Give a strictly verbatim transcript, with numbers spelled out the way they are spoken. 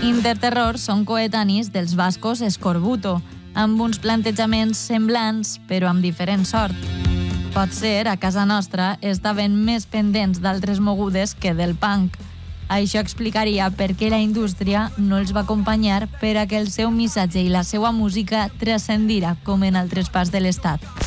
Interterror són coetanis dels bascos Escorbuto, amb uns plantejaments semblants però amb diferent sort. Potser a casa nostra estaven més pendents d'altres mogudes que del punk. Això explicaria per què la indústria no els va acompanyar per a que el seu missatge i la seva música transcendira com en altres parts de l'estat.